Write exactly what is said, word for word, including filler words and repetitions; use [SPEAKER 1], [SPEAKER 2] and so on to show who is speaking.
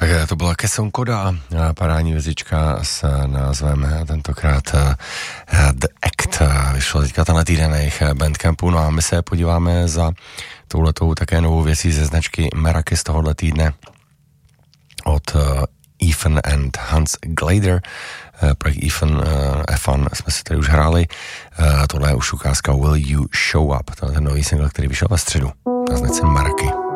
[SPEAKER 1] Tak to byla Kesson Koda, parádní vězička s názvem tentokrát The Act. Vyšlo teďka tenhle týden na jejich Bandcampu, no a my se podíváme za touhletou také novou věcí ze značky Meraki z tohohle týdne od Ethan and Hans Glader. Projekt Ethan, Efan jsme si tady už hráli. Tohle je už ukázka Will You Show Up. To je ten nový single, který vyšel ve středu na značce Meraki.